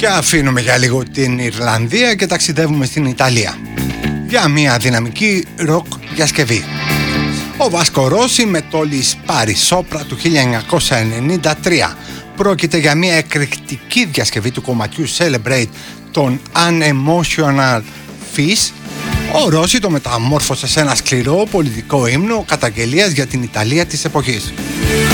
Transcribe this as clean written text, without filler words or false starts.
Και αφήνουμε για λίγο την Ιρλανδία και ταξιδεύουμε στην Ιταλία για μια δυναμική ροκ διασκευή. Ο Βάσκο Ρώση με το Λισπάρι Σόπρα του 1993. Πρόκειται για μια εκρηκτική διασκευή του κομματιού Celebrate των Unemotional Fish. Ο Ρώση το μεταμόρφωσε σε ένα σκληρό πολιτικό ύμνο καταγγελίας για την Ιταλία της εποχής.